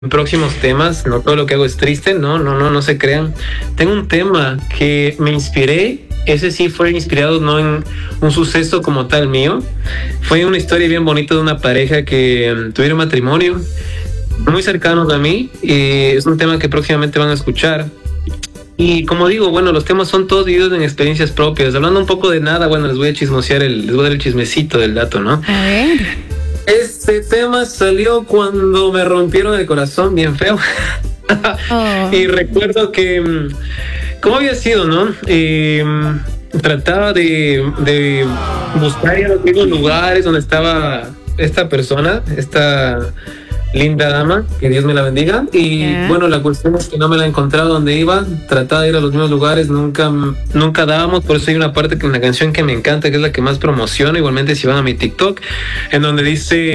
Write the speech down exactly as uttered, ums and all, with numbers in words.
próximos temas, no todo lo que hago es triste, no, no, no, no se crean. Tengo un tema que me inspiré, ese sí fue inspirado no en un suceso como tal mío, fue una historia bien bonita de una pareja que um, tuvieron matrimonio, muy cercanos a mí, y es un tema que próximamente van a escuchar. Y como digo, bueno, los temas son todos vividos en experiencias propias. Hablando un poco de nada, bueno, les voy a chismosear, el, les voy a dar el chismecito del dato, ¿no? A ver. Este tema salió cuando me rompieron el corazón bien feo. Oh. Y recuerdo que, ¿cómo había sido, no? Eh, trataba de, de buscar en los mismos lugares donde estaba esta persona, esta linda dama, que Dios me la bendiga. Y yeah. Bueno, la cuestión es que no me la he encontrado donde iba. Trataba de ir a los mismos lugares, nunca, nunca dábamos. Por eso hay una parte que en la canción que me encanta, que es la que más promociono, igualmente si van a mi TikTok, en donde dice